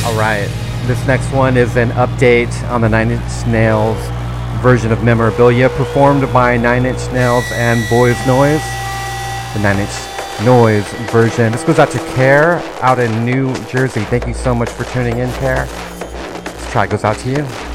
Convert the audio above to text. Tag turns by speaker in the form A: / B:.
A: Alright, this next one is an update on the Nine Inch Nails version of Memorabilia performed by Nine Inch Nails and Boys Noise. The Nine Inch Noise version. This goes out to Care out in New Jersey. Thank you so much for tuning in, Care. This track goes out to you.